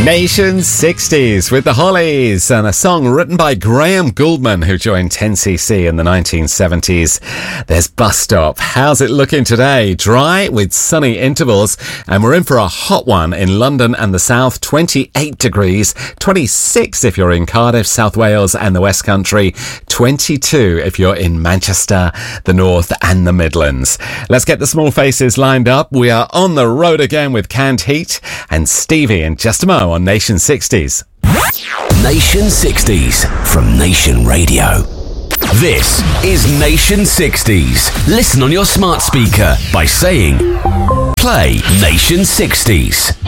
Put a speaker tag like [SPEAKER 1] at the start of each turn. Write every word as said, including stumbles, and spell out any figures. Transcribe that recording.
[SPEAKER 1] Nation sixties with the Hollies, and a song written by Graham Gouldman, who joined ten C C in the nineteen seventies. There's Bus Stop. How's it looking today? Dry with sunny intervals, and we're in for a hot one in London and the south. twenty-eight degrees, twenty-six if you're in Cardiff, South Wales and the West Country, twenty-two if you're in Manchester, the North and the Midlands. Let's get the small faces lined up. We are on the road again with Canned Heat and Stevie in just a moment on Nation sixties.
[SPEAKER 2] Nation sixties from Nation Radio. This is Nation sixties. Listen on your smart speaker by saying, play Nation sixties.